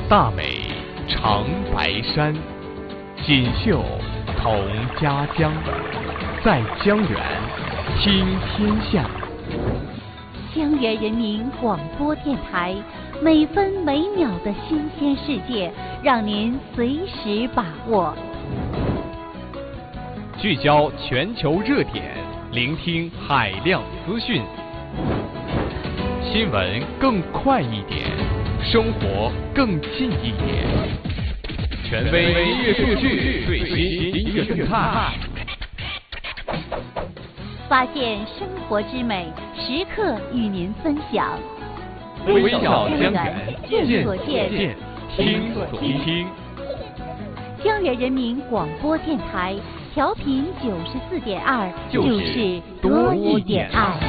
大美长白山，锦绣同家乡，在江源听天下。 江源人民广播电台，每分每秒的新鲜世界，让您随时把握。 聚焦全球热点，聆听海量资讯，新闻更快一点，生活更近一点。权威音乐数据，最新音乐动态， 发现生活之美，时刻与您分享。 微笑江源， 见所见， 听所听。 江源人民广播电台，调频94.2，就是多一点爱。